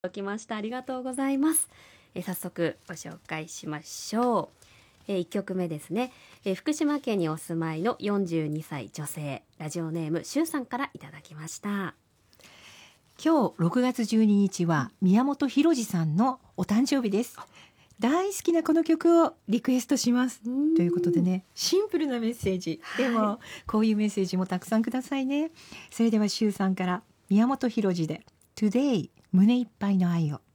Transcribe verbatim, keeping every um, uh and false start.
届きました。ありがとうございます。え早速ご紹介しましょう。えいっきょくめですね、え福島県にお住まいのよんじゅうにさい女性、ラジオネームしゅうさんからいただきました。 今日ろくがつじゅうににちは宮本浩次さんのお誕生日です。大好きなこの曲をリクエストしますということでね、シンプルなメッセージ、でも、はい、こういうメッセージもたくさんくださいね。それではしゅうさんから宮本浩次で Today 胸いっぱいの愛を。